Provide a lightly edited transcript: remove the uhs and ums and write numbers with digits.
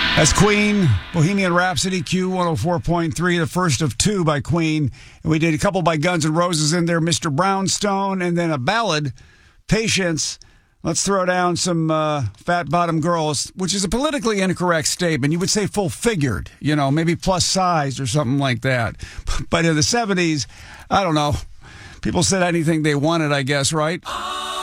That's Queen, Bohemian Rhapsody, Q104.3, the first of two by Queen. And we did a couple by Guns N' Roses in there, Mr. Brownstone, and then a ballad, Patience. Let's throw down some Fat Bottom Girls, which is a politically incorrect statement. You would say full-figured, maybe plus-sized or something like that. But in the 70s, I don't know. People said anything they wanted, I guess, right?